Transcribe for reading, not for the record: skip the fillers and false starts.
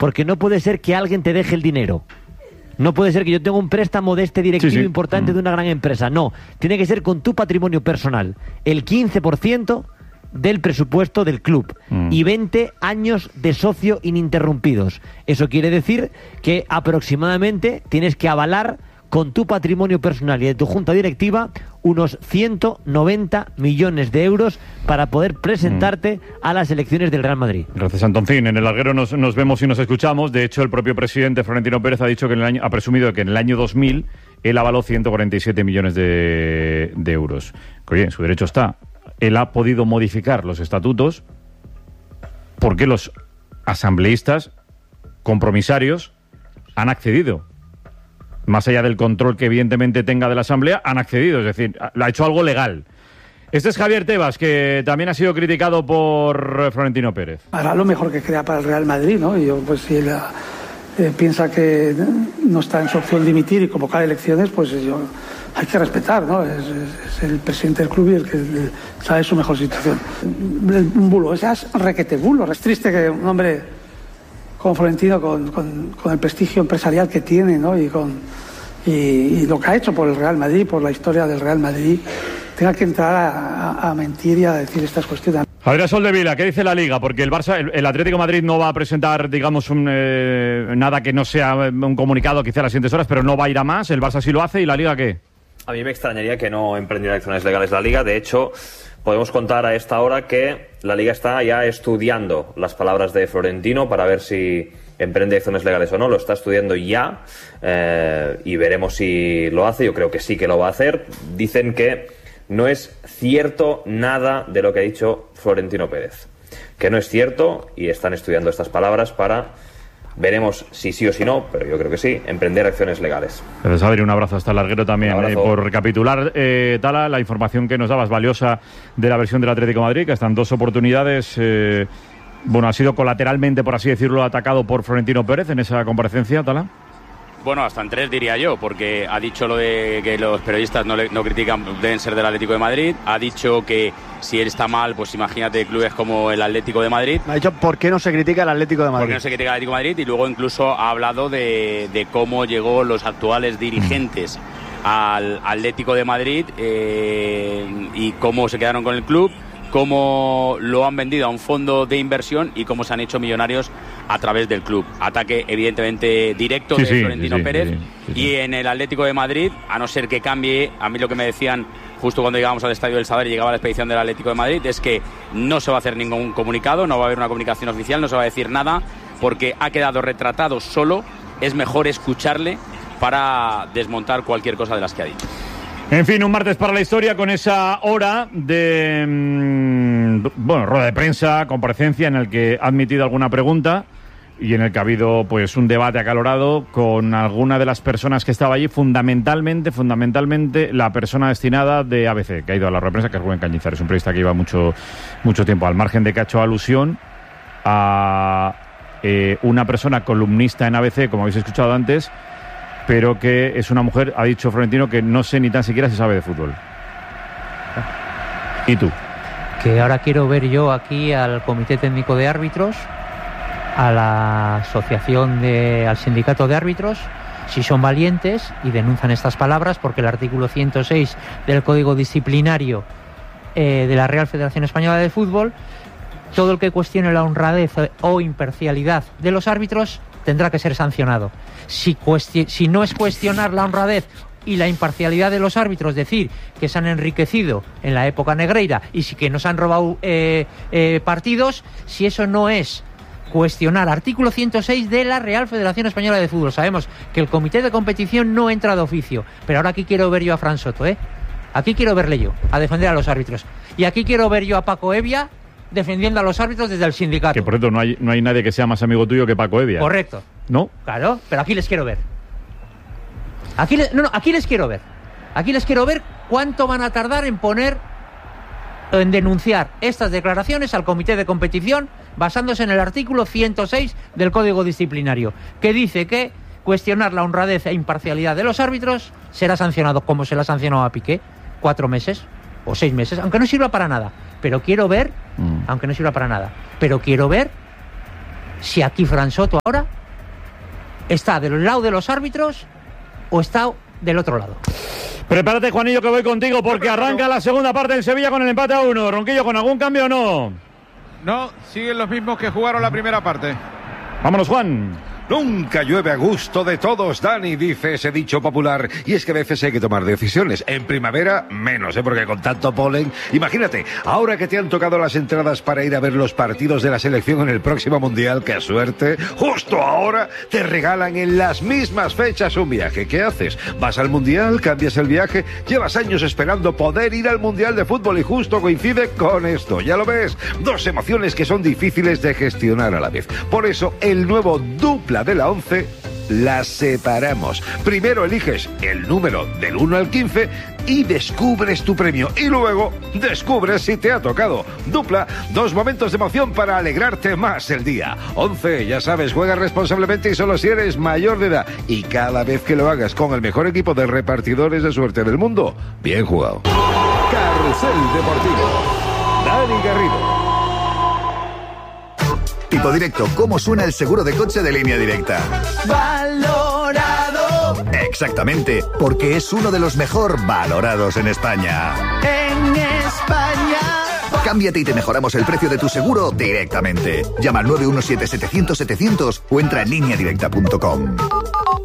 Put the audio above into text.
porque no puede ser que alguien te deje el dinero. No puede ser que yo tenga un préstamo de este directivo importante de una gran empresa. No, tiene que ser con tu patrimonio personal. El 15% del presupuesto del club y 20 años de socio ininterrumpidos. Eso quiere decir que aproximadamente tienes que avalar con tu patrimonio personal y de tu junta directiva unos 190 millones de euros para poder presentarte a las elecciones del Real Madrid. Gracias, Antoncín. En el larguero nos vemos y nos escuchamos. De hecho, el propio presidente Florentino Pérez ha dicho que ha presumido que en el año 2000 él avaló 147 millones de euros. Que, oye, en su derecho está. Él ha podido modificar los estatutos porque los asambleístas compromisarios han accedido. Más allá del control que evidentemente tenga de la Asamblea, han accedido, es decir, ha hecho algo legal. Este es Javier Tebas, que también ha sido criticado por Florentino Pérez. Hará lo mejor que crea para el Real Madrid, ¿no? Y yo, pues si él piensa que no está en su opción dimitir y convocar elecciones, pues hay que respetar, ¿no? Es el presidente del club y el que sabe su mejor situación. Un bulo, ese es requete bulo. Es triste que un hombre como Florentino, con el prestigio empresarial que tiene, ¿no? Y lo que ha hecho por el Real Madrid, por la historia del Real Madrid, tenga que entrar a mentir y a decir estas cuestiones. Adrián Soldevila, ¿qué dice la Liga? Porque el Atlético de Madrid no va a presentar, digamos, nada que no sea un comunicado quizá a las siguientes horas, pero no va a ir a más. ¿El Barça sí lo hace y la Liga qué? A mí me extrañaría que no emprendiera acciones legales la Liga. De hecho, podemos contar a esta hora que la Liga está ya estudiando las palabras de Florentino para ver si emprende acciones legales o no. Lo está estudiando ya y veremos si lo hace. Yo creo que sí que lo va a hacer. Dicen que no es cierto nada de lo que ha dicho Florentino Pérez. Que no es cierto y están estudiando estas palabras para... Veremos si sí o si no, pero yo creo que sí, emprender acciones legales. Gracias, Adri, un abrazo hasta el larguero también. Por recapitular, Tala, la información que nos dabas valiosa de la versión del Atlético de Madrid, que están dos oportunidades, ha sido colateralmente, por así decirlo, atacado por Florentino Pérez en esa comparecencia, Tala. Bueno, hasta en 3 diría yo, porque ha dicho lo de que los periodistas no critican, deben ser del Atlético de Madrid. Ha dicho que si él está mal, pues imagínate clubes como el Atlético de Madrid. Ha dicho por qué no se critica el Atlético de Madrid. ¿Por qué no se critica el Atlético de Madrid? Y luego incluso ha hablado de cómo llegó los actuales dirigentes al Atlético de Madrid y cómo se quedaron con el club, cómo lo han vendido a un fondo de inversión y cómo se han hecho millonarios a través del club. Ataque evidentemente directo de Florentino Pérez. Y en el Atlético de Madrid, a no ser que cambie, a mí lo que me decían justo cuando llegábamos al Estadio del Sadar y llegaba la expedición del Atlético de Madrid, es que no se va a hacer ningún comunicado, no va a haber una comunicación oficial, no se va a decir nada, porque ha quedado retratado solo. Es mejor escucharle para desmontar cualquier cosa de las que ha dicho. En fin, un martes para la historia con esa hora de rueda de prensa, comparecencia en el que ha admitido alguna pregunta y en el que ha habido pues un debate acalorado con alguna de las personas que estaba allí, fundamentalmente la persona destinada de ABC, que ha ido a la rueda de prensa, que es Rubén Cañizares, un periodista que lleva mucho tiempo, al margen de que ha hecho alusión a una persona columnista en ABC, como habéis escuchado antes, pero que es una mujer, ha dicho Florentino, que no sé ni tan siquiera si sabe de fútbol. ¿Y tú? Que ahora quiero ver yo aquí al Comité Técnico de Árbitros, a la al Sindicato de Árbitros, si son valientes y denuncian estas palabras, porque el artículo 106 del Código Disciplinario de la Real Federación Española de Fútbol, todo el que cuestione la honradez o imparcialidad de los árbitros tendrá que ser sancionado. Si no es cuestionar la honradez y la imparcialidad de los árbitros, decir que se han enriquecido en la época negreira y que nos han robado partidos, si eso no es cuestionar artículo 106 de la Real Federación Española de Fútbol. Sabemos que el comité de competición no entra de oficio, pero ahora aquí quiero ver yo a Fran Soto, aquí quiero verle yo a defender a los árbitros, y aquí quiero ver yo a Paco Evia defendiendo a los árbitros desde el sindicato. Que por cierto, no hay nadie que sea más amigo tuyo que Paco Evia. Correcto. ¿No? Claro, pero aquí les quiero ver. Aquí les quiero ver. Aquí les quiero ver cuánto van a tardar en denunciar estas declaraciones al comité de competición basándose en el artículo 106 del Código Disciplinario, que dice que cuestionar la honradez e imparcialidad de los árbitros será sancionado, como se le ha sancionado a Piqué, 4 meses o 6 meses, aunque no sirva para nada. Pero quiero ver, si aquí Fran Soto ahora está del lado de los árbitros o está del otro lado. Prepárate, Juanillo, que voy contigo porque arranca la segunda parte en Sevilla con el empate a 1. Ronquillo, ¿con algún cambio o no? No, siguen los mismos que jugaron la primera parte. Vámonos, Juan. Nunca llueve a gusto de todos, Dani, dice ese dicho popular. Y es que a veces hay que tomar decisiones. En primavera, menos, porque con tanto polen... Imagínate, ahora que te han tocado las entradas para ir a ver los partidos de la selección en el próximo Mundial, ¡qué suerte! Justo ahora te regalan en las mismas fechas un viaje. ¿Qué haces? ¿Vas al Mundial? ¿Cambias el viaje? Llevas años esperando poder ir al Mundial de fútbol y justo coincide con esto. ¿Ya lo ves? Dos emociones que son difíciles de gestionar a la vez. Por eso, el nuevo Dupla de la 11 las separamos. Primero eliges el número del 1 al 15 y descubres tu premio. Y luego descubres si te ha tocado. Dupla, 2 momentos de emoción para alegrarte más el día. 11, ya sabes, juega responsablemente y solo si eres mayor de edad. Y cada vez que lo hagas con el mejor equipo de repartidores de suerte del mundo, bien jugado. Carrusel Deportivo. Dani Garrido. Tipo Directo, ¿cómo suena el seguro de coche de Línea Directa? ¡Valorado! Exactamente, porque es uno de los mejor valorados en España. ¡En España! Cámbiate y te mejoramos el precio de tu seguro directamente. Llama al 917-700-700 o entra en lineadirecta.com.